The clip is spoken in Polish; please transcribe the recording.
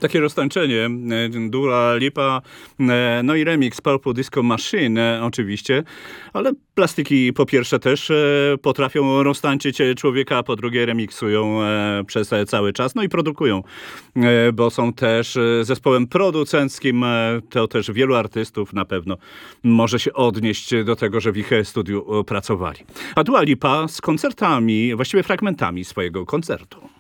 Takie roztańczenie, Dua Lipa, no i remix Purple Disco Machine oczywiście, ale plastiki po pierwsze też potrafią roztańczyć człowieka, a po drugie remiksują przez cały czas, no i produkują, bo są też zespołem producenckim, to też wielu artystów na pewno może się odnieść do tego, że w ich studiu pracowali. A Dua Lipa z koncertami, właściwie fragmentami swojego koncertu.